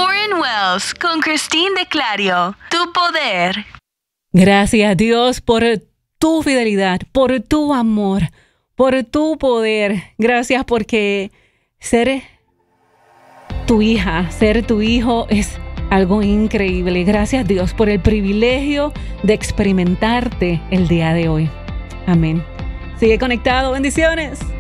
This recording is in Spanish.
Warren Wells con Christine de Clario. Tu poder. Gracias, Dios, por tu fidelidad, por tu amor, por tu poder. Gracias porque ser tu hija, ser tu hijo es algo increíble. Gracias, Dios, por el privilegio de experimentarte el día de hoy. Amén. Sigue conectado. Bendiciones.